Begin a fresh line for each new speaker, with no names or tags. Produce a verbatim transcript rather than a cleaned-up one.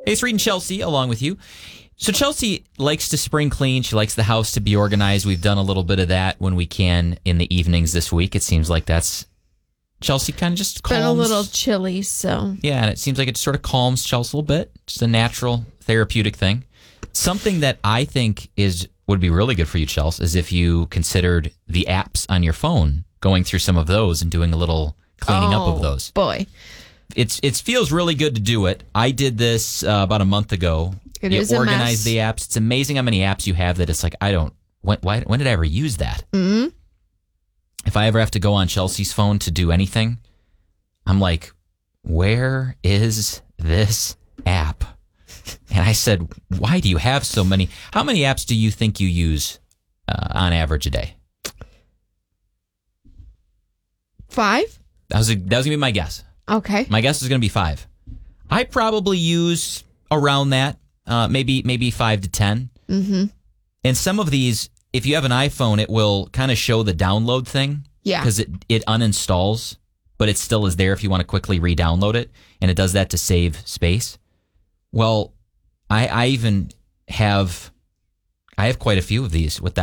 Hey, it's Reed and Chelsea along with you. So Chelsea likes to spring clean. She likes the house to be organized. We've done a little bit of that when we can in the evenings this week. It seems like that's Chelsea kind of just calms.
Been a little chilly, so.
Yeah, and it seems like it sort of calms Chelsea a little bit. Just a natural therapeutic thing. Something that I think is would be really good for you, Chelsea, is if you considered the apps on your phone, going through some of those and doing a little cleaning
oh,
up of those.
boy.
It's it feels really good to do it. I did this uh, about a month ago.
It
you
is a
organize
mess.
the apps. It's amazing how many apps you have that it's like, I don't, when, why, when did I ever use that?
Mm-hmm.
If I ever have to go on Chelsea's phone to do anything, I'm like, where is this app? And I said, why do you have so many? How many apps do you think you use uh, on average a day?
Five?
That was, a, that was going to be my guess.
Okay.
My guess is going to be five. I probably use around that, uh, maybe maybe five to ten.
Mm-hmm.
And some of these, if you have an iPhone, it will kind of show the download thing.
Yeah.
Because it, it uninstalls, but it still is there if you want to quickly re-download it. And it does that to save space. Well, I, I even have, I have quite a few of these with that.